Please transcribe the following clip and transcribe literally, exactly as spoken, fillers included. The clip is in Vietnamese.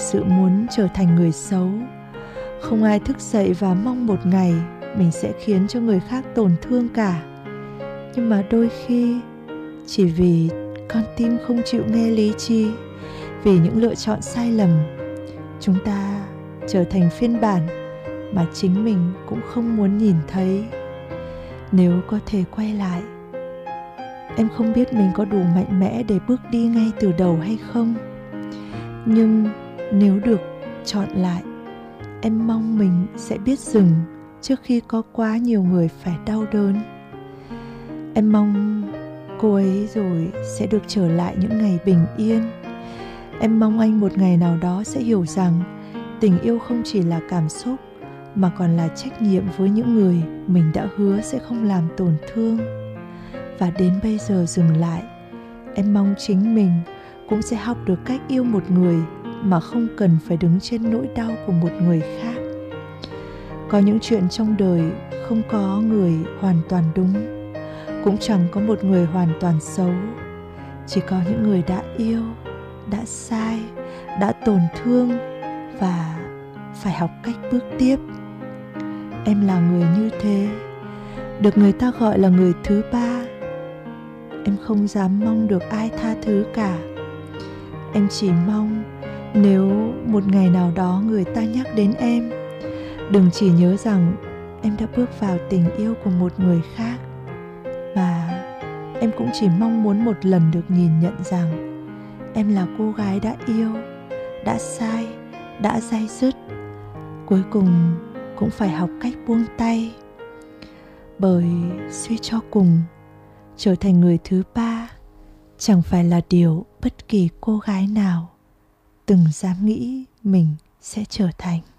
sự muốn trở thành người xấu. Không ai thức dậy và mong một ngày mình sẽ khiến cho người khác tổn thương cả. Nhưng mà đôi khi chỉ vì con tim không chịu nghe lý trí, vì những lựa chọn sai lầm, chúng ta trở thành phiên bản mà chính mình cũng không muốn nhìn thấy. Nếu có thể quay lại, em không biết mình có đủ mạnh mẽ để bước đi ngay từ đầu hay không. Nhưng nếu được chọn lại, em mong mình sẽ biết dừng trước khi có quá nhiều người phải đau đớn. Em mong cô ấy rồi sẽ được trở lại những ngày bình yên. Em mong anh một ngày nào đó sẽ hiểu rằng tình yêu không chỉ là cảm xúc, mà còn là trách nhiệm với những người mình đã hứa sẽ không làm tổn thương. Và đến bây giờ dừng lại, em mong chính mình cũng sẽ học được cách yêu một người mà không cần phải đứng trên nỗi đau của một người khác. Có những chuyện trong đời không có người hoàn toàn đúng, cũng chẳng có một người hoàn toàn xấu. Chỉ có những người đã yêu, đã sai, đã tổn thương và phải học cách bước tiếp. Em là người như thế, được người ta gọi là người thứ ba. Em không dám mong được ai tha thứ cả. Em chỉ mong nếu một ngày nào đó người ta nhắc đến em, đừng chỉ nhớ rằng em đã bước vào tình yêu của một người khác, mà em cũng chỉ mong muốn một lần được nhìn nhận rằng em là cô gái đã yêu, đã sai, đã day dứt, cuối cùng cũng phải học cách buông tay. Bởi suy cho cùng, trở thành người thứ ba chẳng phải là điều bất kỳ cô gái nào từng dám nghĩ mình sẽ trở thành.